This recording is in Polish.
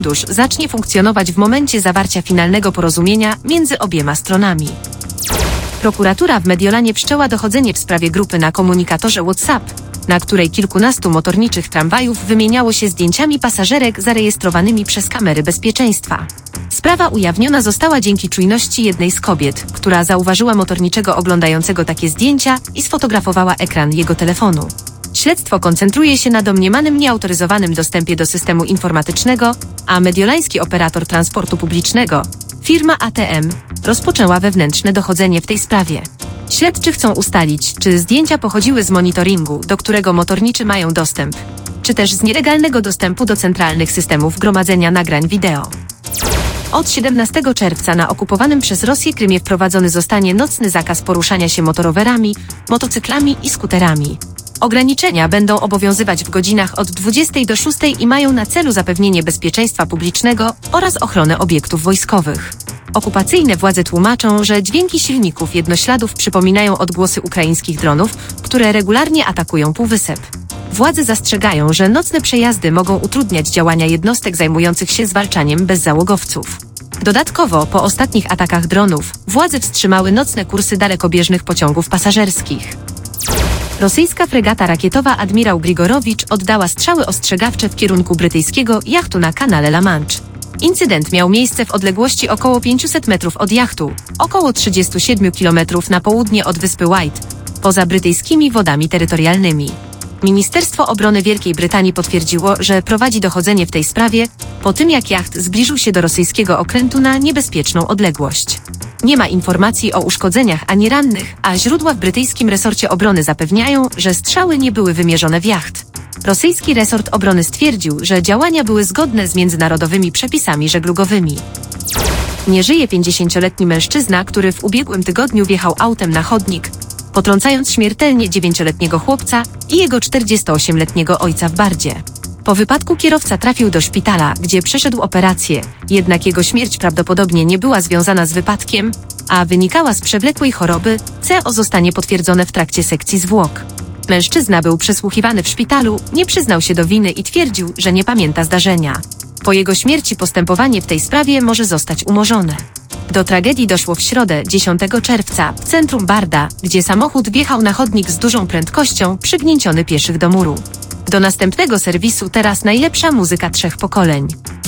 fundusz zacznie funkcjonować w momencie zawarcia finalnego porozumienia między obiema stronami. Prokuratura w Mediolanie wszczęła dochodzenie w sprawie grupy na komunikatorze WhatsApp, na której kilkunastu motorniczych tramwajów wymieniało się zdjęciami pasażerek zarejestrowanymi przez kamery bezpieczeństwa. Sprawa ujawniona została dzięki czujności jednej z kobiet, która zauważyła motorniczego oglądającego takie zdjęcia i sfotografowała ekran jego telefonu. Śledztwo koncentruje się na domniemanym nieautoryzowanym dostępie do systemu informatycznego, a mediolański operator transportu publicznego, firma ATM, rozpoczęła wewnętrzne dochodzenie w tej sprawie. Śledczy chcą ustalić, czy zdjęcia pochodziły z monitoringu, do którego motorniczy mają dostęp, czy też z nielegalnego dostępu do centralnych systemów gromadzenia nagrań wideo. Od 17 czerwca na okupowanym przez Rosję Krymie wprowadzony zostanie nocny zakaz poruszania się motorowerami, motocyklami i skuterami. Ograniczenia będą obowiązywać w godzinach od 20 do 6 i mają na celu zapewnienie bezpieczeństwa publicznego oraz ochronę obiektów wojskowych. Okupacyjne władze tłumaczą, że dźwięki silników jednośladów przypominają odgłosy ukraińskich dronów, które regularnie atakują półwysep. Władze zastrzegają, że nocne przejazdy mogą utrudniać działania jednostek zajmujących się zwalczaniem bezzałogowców. Dodatkowo, po ostatnich atakach dronów, władze wstrzymały nocne kursy dalekobieżnych pociągów pasażerskich. Rosyjska fregata rakietowa Admirał Grigorowicz oddała strzały ostrzegawcze w kierunku brytyjskiego jachtu na kanale La Manche. Incydent miał miejsce w odległości około 500 metrów od jachtu, około 37 km na południe od wyspy White, poza brytyjskimi wodami terytorialnymi. Ministerstwo Obrony Wielkiej Brytanii potwierdziło, że prowadzi dochodzenie w tej sprawie, po tym jak jacht zbliżył się do rosyjskiego okrętu na niebezpieczną odległość. Nie ma informacji o uszkodzeniach ani rannych, a źródła w brytyjskim resorcie obrony zapewniają, że strzały nie były wymierzone w jacht. Rosyjski resort obrony stwierdził, że działania były zgodne z międzynarodowymi przepisami żeglugowymi. Nie żyje 50-letni mężczyzna, który w ubiegłym tygodniu wjechał autem na chodnik, potrącając śmiertelnie 9-letniego chłopca i jego 48-letniego ojca w Bardzie. Po wypadku kierowca trafił do szpitala, gdzie przeszedł operację, jednak jego śmierć prawdopodobnie nie była związana z wypadkiem, a wynikała z przewlekłej choroby. CO zostanie potwierdzone w trakcie sekcji zwłok. Mężczyzna był przesłuchiwany w szpitalu, nie przyznał się do winy i twierdził, że nie pamięta zdarzenia. Po jego śmierci postępowanie w tej sprawie może zostać umorzone. Do tragedii doszło w środę, 10 czerwca, w centrum Barda, gdzie samochód wjechał na chodnik z dużą prędkością, przygnięciony pieszych do muru. Do następnego serwisu teraz najlepsza muzyka 3 pokoleń.